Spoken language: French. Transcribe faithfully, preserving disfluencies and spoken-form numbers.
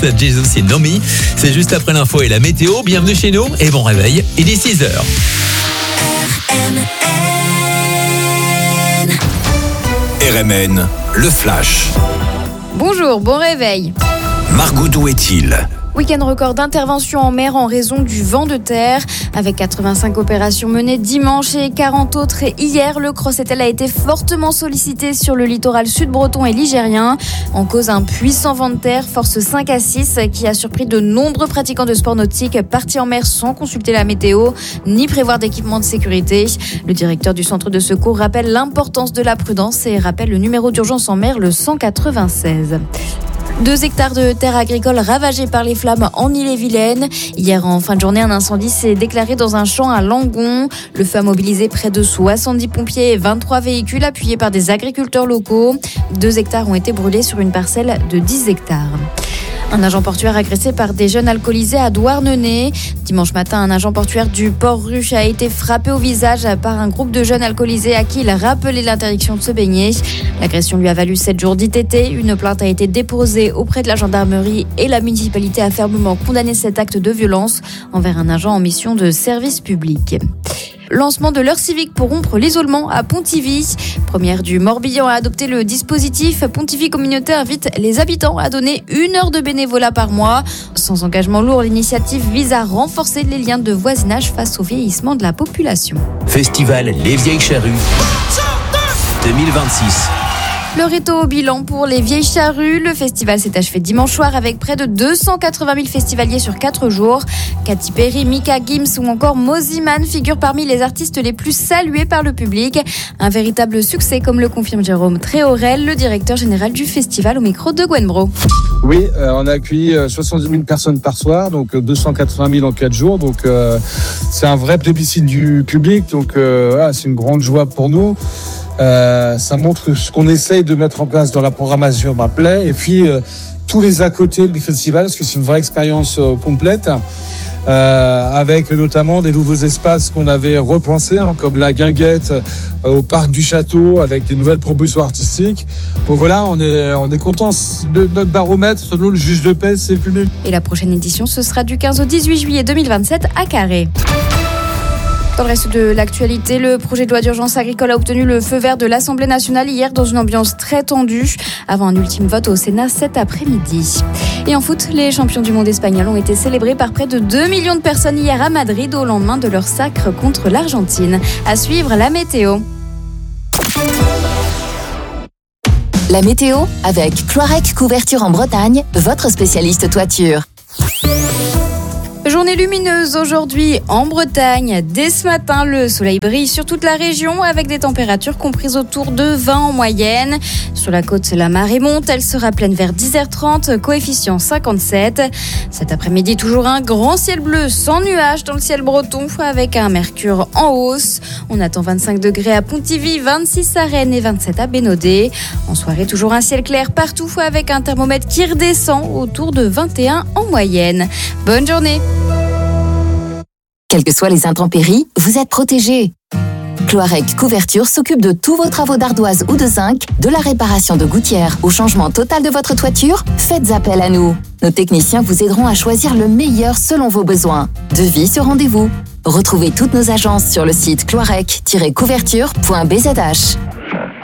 Jesus et Nomi. C'est juste après l'info et la météo. Bienvenue chez nous et bon réveil. Il est six heures. R M N, le flash. Bonjour, bon réveil. Margot, d'où est-il ? Week-end record d'intervention en mer en raison du vent de terre. Avec quatre-vingt-cinq opérations menées dimanche et quarante autres hier, le Crossetel a été fortement sollicité sur le littoral sud-breton et ligérien. En cause, un puissant vent de terre, force cinq à six, qui a surpris de nombreux pratiquants de sport nautique partis en mer sans consulter la météo, ni prévoir d'équipement de sécurité. Le directeur du centre de secours rappelle l'importance de la prudence et rappelle le numéro d'urgence en mer, le cent quatre-vingt-seize. Deux hectares de terres agricoles ravagées par les flammes en Ille-et-Vilaine. Hier, en fin de journée, un incendie s'est déclaré dans un champ à Langon. Le feu a mobilisé près de soixante-dix pompiers et vingt-trois véhicules appuyés par des agriculteurs locaux. Deux hectares ont été brûlés sur une parcelle de dix hectares. Un agent portuaire agressé par des jeunes alcoolisés à Douarnenez. Dimanche matin, un agent portuaire du port Ruche a été frappé au visage par un groupe de jeunes alcoolisés à qui il rappelait l'interdiction de se baigner. L'agression lui a valu sept jours d'I T T. Une plainte a été déposée auprès de la gendarmerie et la municipalité a fermement condamné cet acte de violence envers un agent en mission de service public. Lancement de l'heure civique pour rompre l'isolement à Pontivy. Première du Morbihan à adopter le dispositif, Pontivy Communauté invite les habitants à donner une heure de bénévolat par mois. Sans engagement lourd, l'initiative vise à renforcer les liens de voisinage face au vieillissement de la population. Festival Les Vieilles Charrues deux mille vingt-six. Le réto au bilan pour les Vieilles Charrues. Le festival s'est achevé dimanche soir avec près de deux cent quatre-vingt mille festivaliers sur quatre jours. Katy Perry, Mika Gims ou encore Moziman figurent parmi les artistes les plus salués par le public. Un véritable succès, comme le confirme Jérôme Tréorel, le directeur général du festival, au micro de Gwen Bro. Oui, euh, on a accueilli euh, soixante-dix mille personnes par soir, donc euh, deux cent quatre-vingt mille en quatre jours. Donc euh, c'est un vrai plébiscite du public, donc euh, voilà, c'est une grande joie pour nous. Euh, ça montre ce qu'on essaye de mettre en place dans la programmation ma plaît, et puis euh, tous les à côté du festival, parce que c'est une vraie expérience euh, complète, euh, avec notamment des nouveaux espaces qu'on avait repensés, hein, comme la guinguette euh, au parc du château, avec des nouvelles propositions artistiques. Donc voilà, on est on est content de notre baromètre. Selon le juge de paix, c'est plus nul. Et la prochaine édition, ce sera du quinze au dix-huit juillet deux mille vingt-sept à Carré. Dans le reste de l'actualité, le projet de loi d'urgence agricole a obtenu le feu vert de l'Assemblée nationale hier dans une ambiance très tendue, avant un ultime vote au Sénat cet après-midi. Et en foot, les champions du monde espagnols ont été célébrés par près de deux millions de personnes hier à Madrid au lendemain de leur sacre contre l'Argentine. À suivre, la météo. La météo avec Cloirec Couverture en Bretagne, votre spécialiste toiture. Journée lumineuse aujourd'hui en Bretagne. Dès ce matin, le soleil brille sur toute la région avec des températures comprises autour de vingt en moyenne. Sur la côte, la marée monte. Elle sera pleine vers dix heures trente, coefficient cinquante-sept. Cet après-midi, toujours un grand ciel bleu sans nuages dans le ciel breton avec un mercure en hausse. On attend vingt-cinq degrés à Pontivy, vingt-six à Rennes et vingt-sept à Bénodet. En soirée, toujours un ciel clair partout avec un thermomètre qui redescend autour de vingt et un en moyenne. Bonne journée. Quelles que soient les intempéries, vous êtes protégés. Cloirec Couverture s'occupe de tous vos travaux d'ardoise ou de zinc, de la réparation de gouttières au changement total de votre toiture. Faites appel à nous. Nos techniciens vous aideront à choisir le meilleur selon vos besoins. Devis sur rendez-vous. Retrouvez toutes nos agences sur le site cloirec tiret couverture point b z h.